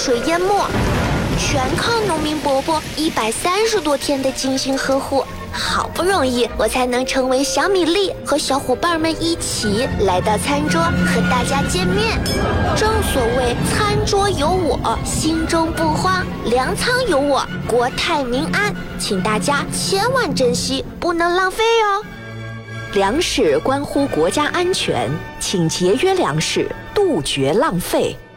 水淹没，全靠农民伯伯130多天的精心呵护。好不容易我才能成为小米粒，和小伙伴们一起来到餐桌和大家见面。正所谓餐桌有我，心中不慌；粮仓有我，国泰民安。请大家千万珍惜，不能浪费哦。 粮食关乎国家安全，请节约粮食，杜绝浪费。